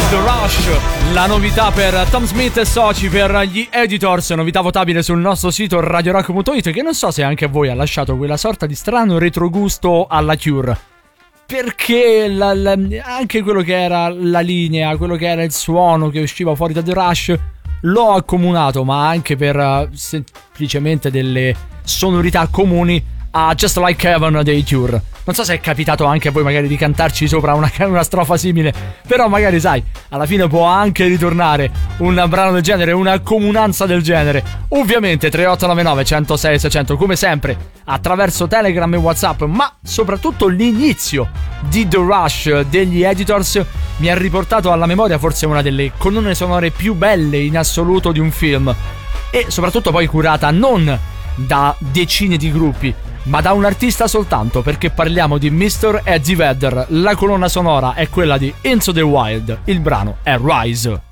The Rush, la novità per Tom Smith e soci, per gli Editors, novità votabile sul nostro sito radiorock.it, che non so se anche a voi ha lasciato quella sorta di strano retrogusto alla Cure, perché anche quello che era la linea, quello che era il suono che usciva fuori da The Rush l'ho accomunato, ma anche per semplicemente delle sonorità comuni a Just Like Heaven dei Cure. Non so se è capitato anche a voi magari di cantarci sopra una strofa simile, però magari sai, alla fine può anche ritornare un brano del genere, una comunanza del genere. Ovviamente 3899 106 600 come sempre attraverso Telegram e WhatsApp, ma soprattutto l'inizio di The Rush degli Editors mi ha riportato alla memoria forse una delle colonne sonore più belle in assoluto di un film, e soprattutto poi curata non da decine di gruppi ma da un artista soltanto, perché parliamo di Mr. Eddie Vedder. La colonna sonora è quella di Into the Wild, il brano è Rise.